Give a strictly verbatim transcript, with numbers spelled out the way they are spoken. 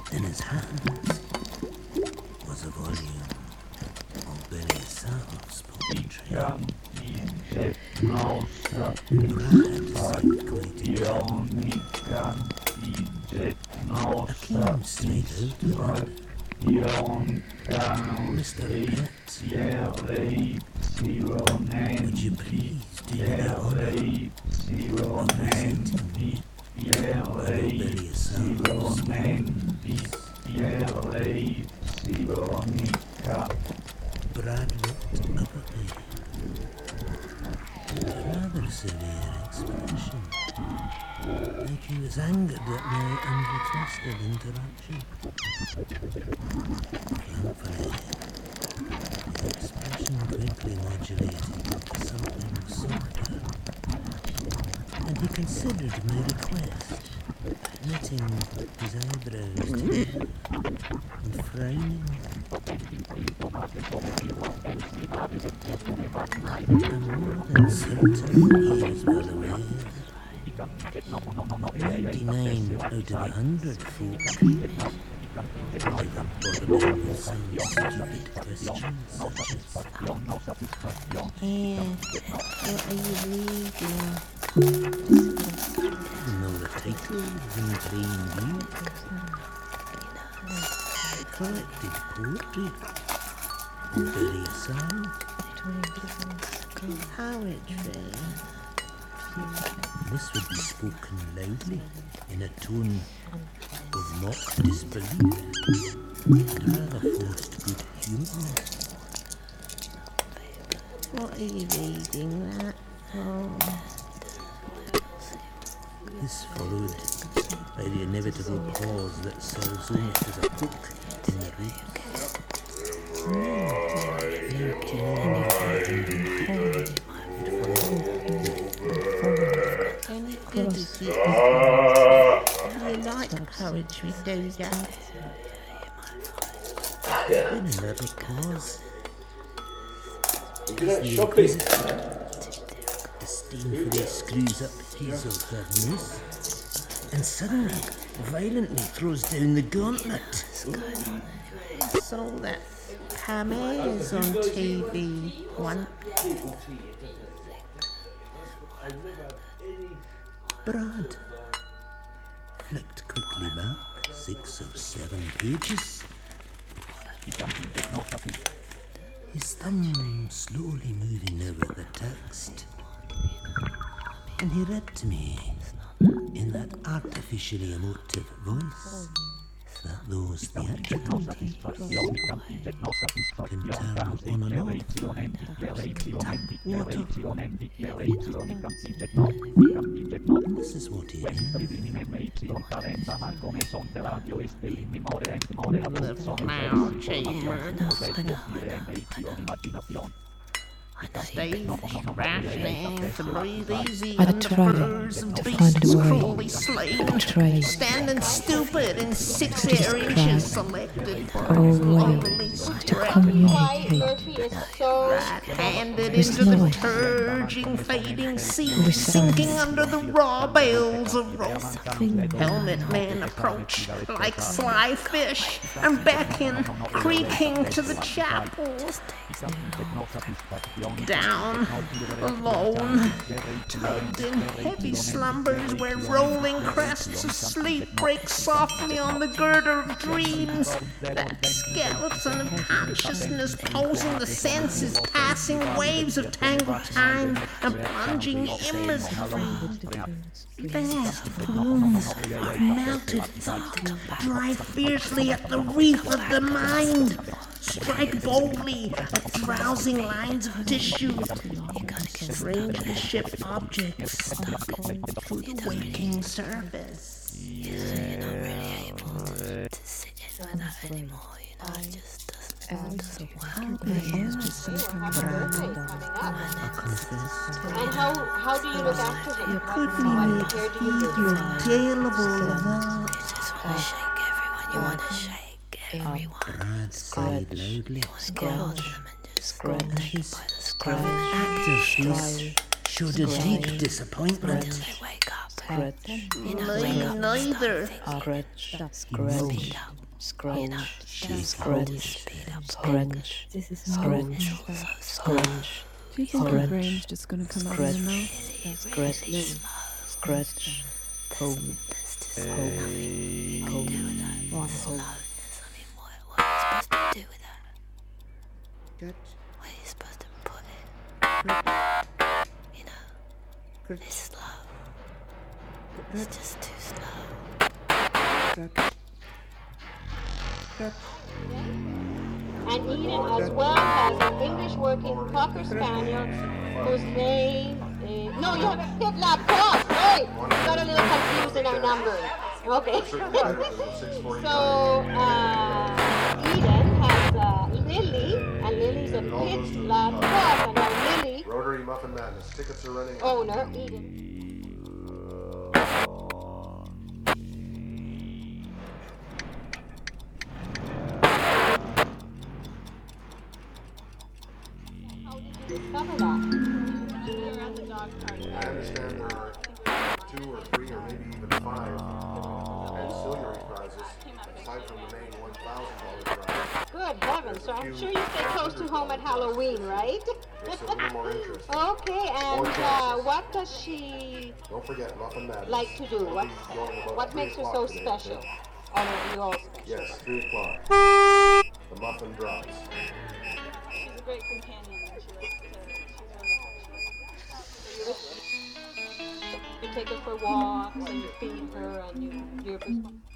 In his hands was a volume of Billy Sal's poetry. Brad circulated a keen straight out of Mister Pitt, would you please do me the honour of presenting me Billy Sal's Brad looked up at me. A rather severe expression, like he was angered at my unrequested interruption. Thankfully, the expression quickly modulated into something softer, and he considered my request, knitting his eyebrows together and frowning. I'm more than certain he is well aware. Ninety-nine out of a hundred folk never bother with some stupid questions such as, Yeah, what are you reading? know the title in plain view. Collected poetry. Billy Sal. Poetry. This would be spoken loudly, in a tone of mock disbelief, and rather forced good humour. What are you reading, that? Oh. This followed by the inevitable pause that serves almost as a hook in the ribs. Any good is you? You like poetry, do you? Then another pause. You know, The shopping. inquisitor disdainfully screws up his or her nose, and suddenly, violently throws down the gauntlet. Saw that Pamela's on T V once. Brad flicked quickly back six or seven pages. His thumb slowly moving over the text, and he read to me in that artificially emotive voice that those theatrical tapes can turn on and off. Tap water. And this is what he did. The flower chamber. Steve rationing to breathe easy I under tried furs of to beasts find a way cruelly slain, trade standing stupid in six Just areas try selected for a way lonely to stretch. communicate Murphy is so Right-handed With into the noise. turging, fading sea, With sinking sounds. under the raw bales of rope. something Helmet men approach like sly fish and beckon, creeping to the chapel. Down, alone, tugged in heavy slumbers where rolling crests of sleep break softly on the girder of dreams. That skeleton of consciousness posing the senses, passing waves of tangled time and plunging imagery. There, wounds of melted thought drive fiercely at the reef of the mind. Strike boldly at drowsing lines of tissue. Strangely shaped objects stuck to the waking surface. you're not really able to, to sit in with that anymore, you know, it just doesn't, doesn't work. I confessed. And how how do you look after him? Could we make feel jailable of all? You just want to shake everyone, you want to shake everyone. Brad sighed loudly. Get hold of them and just grab them by the scratch. Active face showed a deep disappointment. Until they wake up. Scratch, You know, wake up and Neither. start thinking. scratch, Speed scratch, up. Scratch, you know, she's scratch, scratch, This is scratch, scratch. scratch, Do you think the Scratch. brain's just gonna come out of your mouth? scratch, scratch, home, home, home, What? home. I mean, what, what are you supposed to do with that? Good. Where are you supposed to put it? You know, Good. it's slow. Good. It's just too slow. Good. Good. And Eden as well has an English working Cocker Spaniel whose name is... No, you have hit lap cross. Hey, we got a little confused in our numbering. Okay. So, uh, Eden has uh, Lily, and Lily's a pit lap cross, and our Lily Rotary Muffin Madness. Tickets are running out. owner, Eden. How did you discover that? You're at the dog park. I understand there are two or three or maybe even five ancillary prizes aside from the main one thousand dollar prize. Good heavens, so I'm sure you stay close to home at Halloween, right? Makes it a little more interesting. Okay, and uh, what does she Don't forget Muffin Madness. like to do? What, We'll be going about what three makes her o'clock so today, special? okay? Oh, no, you're all special. Yes, three o'clock. The muffin drops. She's a great companion and she likes to, she's very affectionate. You take her for walks and you feed her and you, you're